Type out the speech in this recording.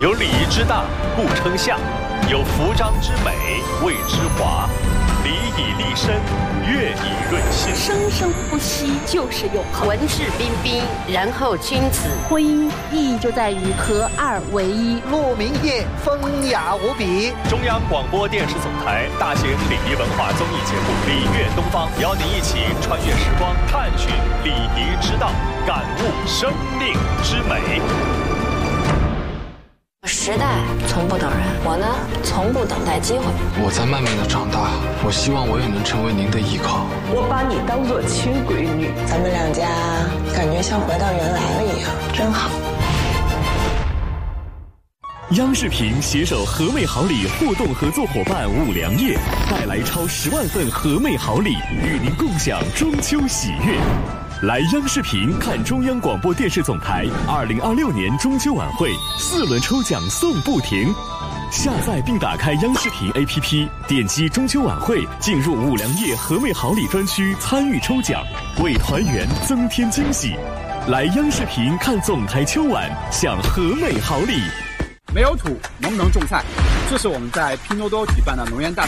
有礼仪之大，故称相；有服装之美，谓之华。礼以立身，乐以润心。 生生不息，就是永恒。 文质彬彬，然后君子。 婚姻意义就在于合二为一。 鹿鸣夜，风雅无比。 中央广播电视总台大型礼仪文化综艺节目《礼乐东方》，邀您一起穿越时光，探寻礼仪之道，感悟生命之美。 时代从不等人，我呢，从不等待机会。 我在慢慢的长大，我希望我也能成为您的依靠。 我把你当作亲闺女， 咱们两家感觉像回到原来了一样，真好。 央视频携手和美好礼互动合作伙伴五粮液，带来超10万份和美好礼，与您共享中秋喜悦。来央视频看中央广播电视总台2026年中秋晚会4轮抽奖送不停。下载并打开央视频 APP， 点击中秋晚会，进入五粮液和美好礼专区参与抽奖，为团圆增添惊喜。来央视频看总台秋晚，享和美好礼。 没有土能不能种菜？这是我们在拼多多举办的农研大